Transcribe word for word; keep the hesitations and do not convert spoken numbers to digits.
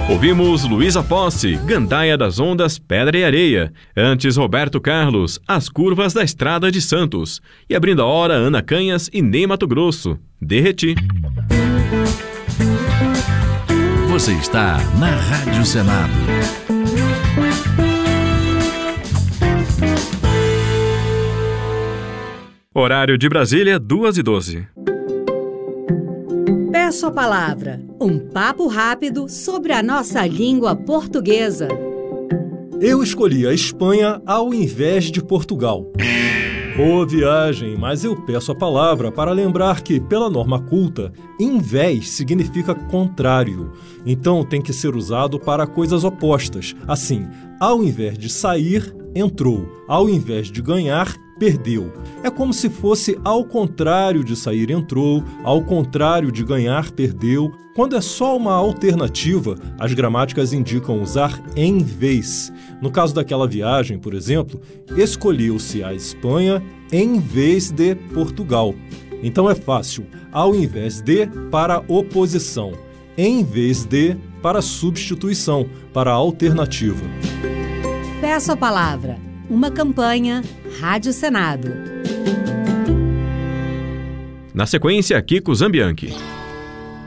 Ouvimos Luísa Posse, Gandaia das Ondas, Pedra e Areia. Antes, Roberto Carlos, As Curvas da Estrada de Santos. E abrindo a hora, Ana Canhas e Ney Mato Grosso, Derreti. Você está na Rádio Senado. Horário de Brasília, duas e doze. Peço a palavra, um papo rápido sobre a nossa língua portuguesa. Eu escolhi a Espanha ao invés de Portugal. Boa viagem, mas eu peço a palavra para lembrar que, pela norma culta, invés significa contrário. Então tem que ser usado para coisas opostas. Assim, ao invés de sair, entrou. Ao invés de ganhar, perdeu. É como se fosse ao contrário de sair, entrou, ao contrário de ganhar, perdeu. Quando é só uma alternativa, as gramáticas indicam usar em vez. No caso daquela viagem, por exemplo, escolheu-se a Espanha em vez de Portugal. Então é fácil. Ao invés de, para oposição. Em vez de, para substituição, para alternativa. Peço a palavra. Uma campanha Rádio Senado. Na sequência, Kiko Zambianchi.